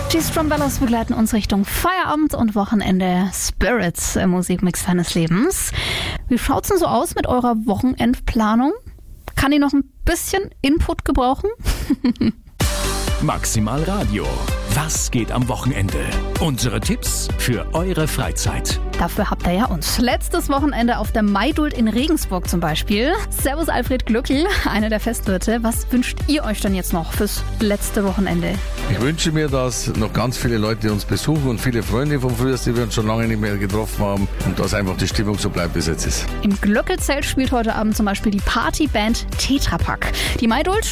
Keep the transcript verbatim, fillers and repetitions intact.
Die Strumbellas begleiten uns Richtung Feierabend und Wochenende. Spirits im Musikmix deines Lebens. Wie schaut's denn so aus mit eurer Wochenendplanung? Kann die noch ein bisschen Input gebrauchen? Maximal Radio. Was geht am Wochenende? Unsere Tipps für eure Freizeit. Dafür habt ihr ja uns. Letztes Wochenende auf der Maidult in Regensburg zum Beispiel. Servus Alfred Glückl, einer der Festwirte. Was wünscht ihr euch denn jetzt noch fürs letzte Wochenende? Ich wünsche mir, dass noch ganz viele Leute uns besuchen und viele Freunde von früher, die wir uns schon lange nicht mehr getroffen haben. Und dass einfach die Stimmung so bleibt, wie es jetzt ist. Im Glöckelzelt spielt heute Abend zum Beispiel die Partyband Tetra Pak. Die Maidult